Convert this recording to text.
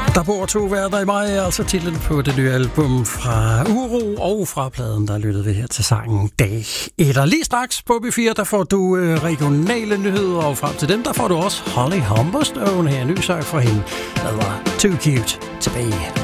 Der bor to verdener i mig, altså titlen på det nye album fra Uro, og fra pladen, der lyttede vi her til sangen Dag 1. Og lige straks på B4, der får du regionale nyheder, og frem til dem, der får du også Holly Humberstone her, en ny sang fra hende, der var Too Cute tilbage.